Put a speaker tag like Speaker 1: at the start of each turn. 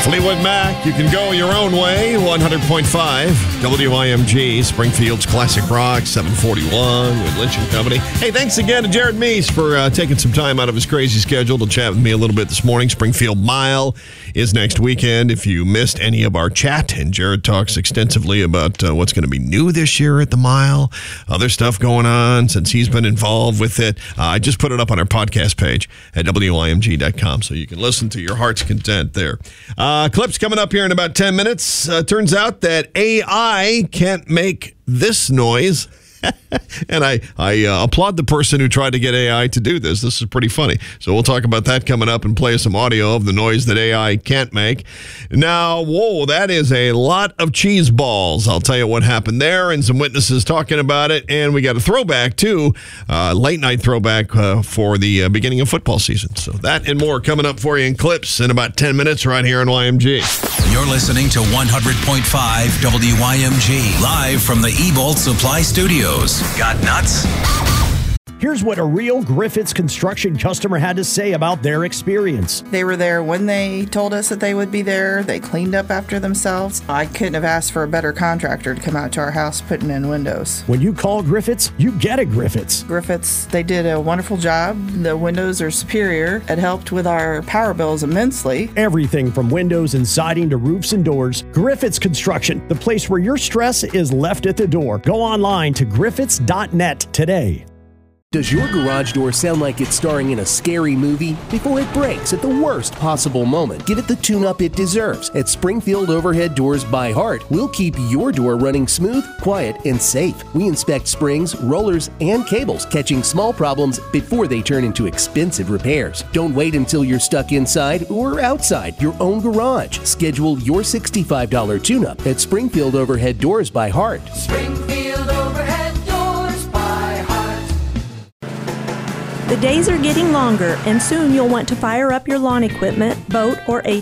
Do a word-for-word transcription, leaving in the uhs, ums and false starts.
Speaker 1: Fleetwood Mac, you can go your own way. one hundred point five W I M G, Springfield's Classic Rock, seven forty-one with Lynch and Company. Hey, thanks again to Jared Meese for uh, taking some time out of his crazy schedule to chat with me a little bit this morning. Springfield Mile is next weekend. If you missed any of our chat, and Jared talks extensively about uh, what's going to be new this year at the Mile, other stuff going on since he's been involved with it. Uh, I just put it up on our podcast page at W I M G dot com, so you can listen to your heart's content there. Uh, clips coming up here in about ten minutes. Uh, turns out that A I can't make this noise. And I, I uh, applaud the person who tried to get A I to do this. This is pretty funny. So we'll talk about that coming up and play some audio of the noise that A I can't make. Now, whoa, that is a lot of cheese balls. I'll tell you what happened there and some witnesses talking about it. And we got a throwback, too, uh, late night throwback uh, for the uh, beginning of football season. So that and more coming up for you in clips in about ten minutes right here on Y M G.
Speaker 2: You're listening to one hundred point five W Y M G, live from the E-Bolt Supply Studios. Got nuts?
Speaker 3: Here's what a real Griffiths Construction customer had to say about their experience.
Speaker 4: They were there when they told us that they would be there. They cleaned up after themselves. I couldn't have asked for a better contractor to come out to our house putting in windows.
Speaker 3: When you call Griffiths, you get a Griffiths.
Speaker 4: Griffiths, they did a wonderful job. The windows are superior. It helped with our power bills immensely.
Speaker 3: Everything from windows and siding to roofs and doors. Griffiths Construction, the place where your stress is left at the door. Go online to griffiths dot net today.
Speaker 5: Does your garage door sound like it's starring in a scary movie? Before it breaks at the worst possible moment, give it the tune-up it deserves. At Springfield Overhead Doors by Heart, we'll keep your door running smooth, quiet, and safe. We inspect springs, rollers, and cables, catching small problems before they turn into expensive repairs. Don't wait until you're stuck inside or outside your own garage. Schedule your sixty-five dollars tune-up at Springfield Overhead Doors by Heart.
Speaker 6: Springfield Overhead Doors by Heart.
Speaker 7: The days are getting longer, and soon you'll want to fire up your lawn equipment, boat, or A